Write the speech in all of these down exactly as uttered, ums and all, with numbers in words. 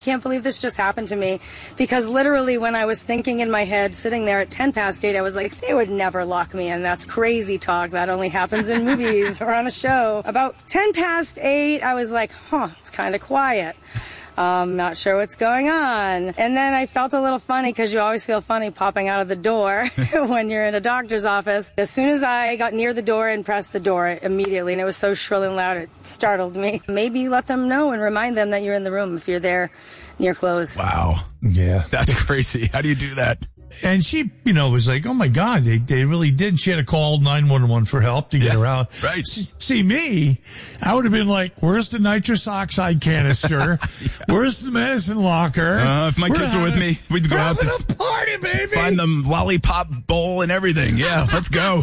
Can't believe this just happened to me, because literally when I was thinking in my head, sitting there at ten past eight, I was like, they would never lock me in. That's crazy talk. That only happens in movies or on a show. About ten past eight, I was like, huh, it's kind of quiet. Um, not sure what's going on. And then I felt a little funny, because you always feel funny popping out of the door when you're in a doctor's office. As soon as I got near the door and pressed the door immediately, and it was so shrill and loud, it startled me. Maybe let them know and remind them that you're in the room if you're there near close. Wow. Yeah. That's crazy. How do you do that? And she, you know, was like, oh, my God, they they really did. She had to call nine one one for help to get yeah, her out. Right. See, see, me, I would have been like, where's the nitrous oxide canister? yeah. Where's the medicine locker? Uh, if my we're kids were with me, we'd go out to a party, baby. Find the lollipop bowl and everything. Yeah, let's go.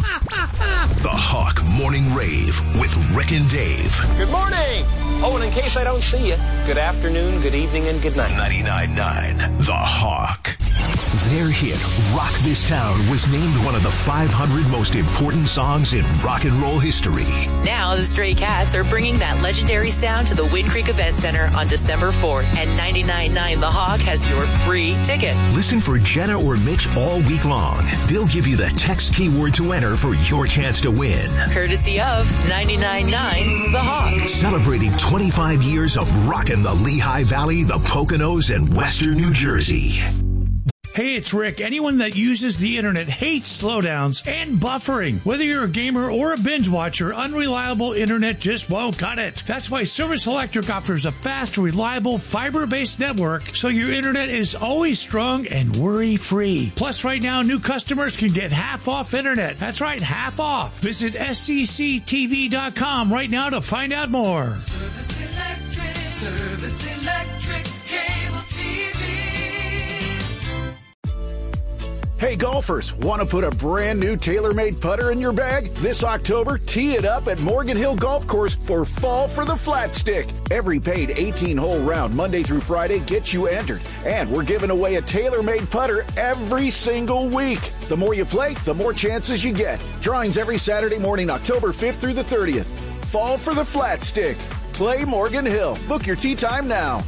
The Hawk Morning Rave with Rick and Dave. Good morning. Oh, and in case I don't see you, good afternoon, good evening, and good night. ninety-nine point nine The Hawk. Their hit, Rock This Town, was named one of the five hundred most important songs in rock and roll history. Now the Stray Cats are bringing that legendary sound to the Wind Creek Event Center on December fourth, and ninety-nine point nine The Hawk has your free ticket. Listen for Jenna or Mitch all week long. They'll give you the text keyword to enter for your chance to win. Courtesy of ninety-nine point nine The Hawk. Celebrating twenty-five years of rockin' the Lehigh Valley, the Poconos, and Western New Jersey. Hey, it's Rick. Anyone that uses the internet hates slowdowns and buffering. Whether you're a gamer or a binge watcher, unreliable internet just won't cut it. That's why Service Electric offers a fast, reliable, fiber-based network, so your internet is always strong and worry-free. Plus, right now, new customers can get half off internet. That's right, half off. Visit S C C T V dot com right now to find out more. Service Electric, Service Electric, cable T V. Hey golfers, want to put a brand new TaylorMade putter in your bag? This October, tee it up at Morgan Hill Golf Course for Fall for the Flat Stick. Every paid eighteen-hole round Monday through Friday gets you entered. And we're giving away a TaylorMade putter every single week. The more you play, the more chances you get. Drawings every Saturday morning, October fifth through the thirtieth. Fall for the Flat Stick. Play Morgan Hill. Book your tee time now.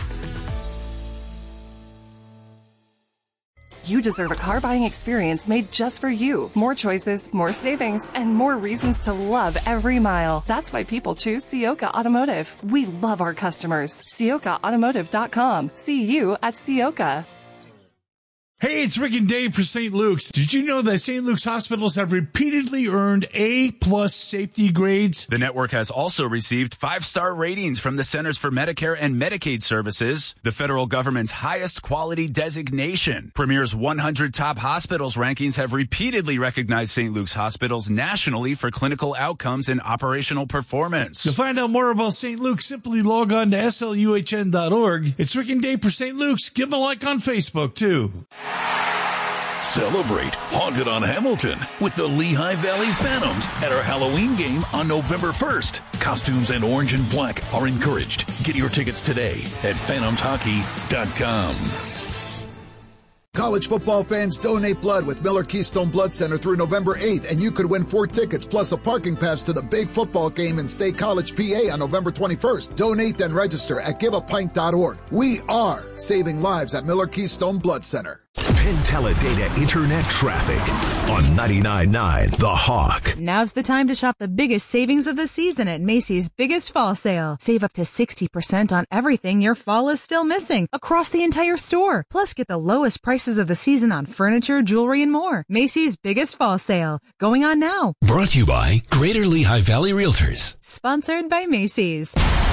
You deserve a car buying experience made just for you. More choices, more savings, and more reasons to love every mile. That's why people choose Ciocca Automotive. We love our customers. Ciocca Automotive dot com. See you at Ciocca. Hey, it's Rick and Dave for Saint Luke's. Did you know that Saint Luke's hospitals have repeatedly earned A-plus safety grades? The network has also received five-star ratings from the Centers for Medicare and Medicaid Services, the federal government's highest quality designation. Premier's one hundred Top Hospitals rankings have repeatedly recognized Saint Luke's hospitals nationally for clinical outcomes and operational performance. To find out more about Saint Luke's, simply log on to S L U H N dot org. It's Rick and Dave for Saint Luke's. Give them a like on Facebook, too. Celebrate Haunted on Hamilton with the Lehigh Valley Phantoms at our Halloween game on November first. Costumes and orange and black are encouraged. Get your tickets today at phantoms hockey dot com. College football fans, donate blood with Miller Keystone Blood Center through November eighth, and you could win four tickets plus a parking pass to the big football game in State College, P A on November twenty-first. Donate and register at give a pint dot org. We are saving lives at Miller Keystone Blood Center. Penteledata Internet Traffic on ninety-nine point nine The Hawk. Now's the time to shop the biggest savings of the season at Macy's biggest fall sale. Save up to sixty percent on everything your fall is still missing across the entire store. Plus, get the lowest prices of the season on furniture, jewelry, and more. Macy's biggest fall sale, going on now. Brought to you by Greater Lehigh Valley Realtors. Sponsored by Macy's.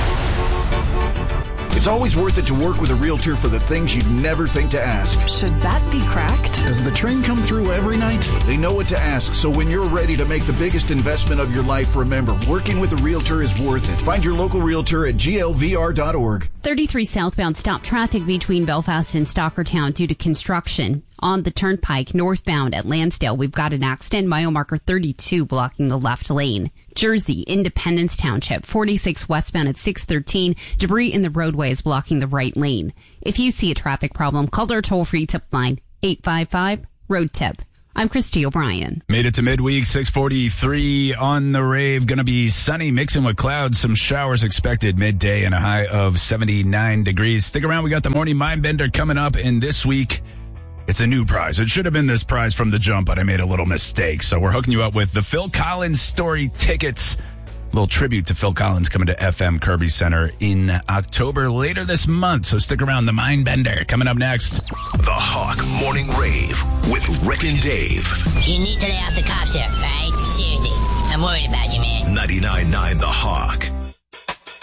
It's always worth it to work with a realtor for the things you'd never think to ask. Should that be cracked? Does the train come through every night? They know what to ask, so when you're ready to make the biggest investment of your life, remember, working with a realtor is worth it. Find your local realtor at G L V R dot org. thirty-three southbound stopped traffic between Belfast and Stockertown due to construction. On the Turnpike northbound at Lansdale, we've got an accident, mile marker thirty-two blocking the left lane. Jersey, Independence Township, forty-six westbound at six thirteen. Debris in the roadway is blocking the right lane. If you see a traffic problem, call our toll-free tip line, eight five five, road tip. I'm Christy O'Brien. Made it to midweek, six forty-three on the rave. Going to be sunny, mixing with clouds. Some showers expected midday and a high of seventy-nine degrees. Stick around. We got the morning mind bender coming up. And this week, it's a new prize. It should have been this prize from the jump, but I made a little mistake. So we're hooking you up with the Phil Collins Story tickets. A little tribute to Phil Collins coming to F M Kirby Center in October later this month. So stick around. The mind bender coming up next. The Hawk Morning Rave with Rick and Dave. You need to lay off the cops here, all right? Seriously. I'm worried about you, man. ninety-nine point nine The Hawk.